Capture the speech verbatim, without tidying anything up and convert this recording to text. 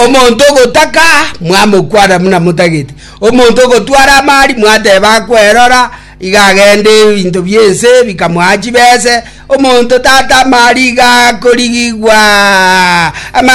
omonto gotaka mwamukwara muna mutagete omonto gotwara mari mwateba kwerora igagende bintu byese bikamwaji bese omonto tata mari ga korigigwa ama